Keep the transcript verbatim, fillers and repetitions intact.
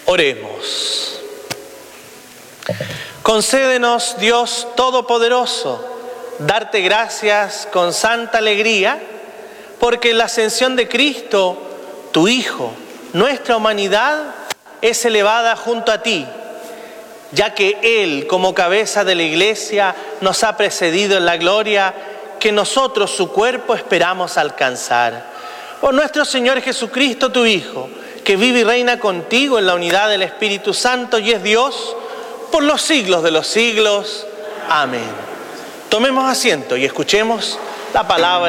Oremos. Concédenos, Dios Todopoderoso, darte gracias con santa alegría, porque en la ascensión de Cristo, tu Hijo, nuestra humanidad es elevada junto a ti, ya que Él, como cabeza de la Iglesia, nos ha precedido en la gloria que nosotros, su cuerpo, esperamos alcanzar. Por nuestro Señor Jesucristo, tu Hijo, que vive y reina contigo en la unidad del Espíritu Santo y es Dios por los siglos de los siglos. Amén. Tomemos asiento y escuchemos la palabra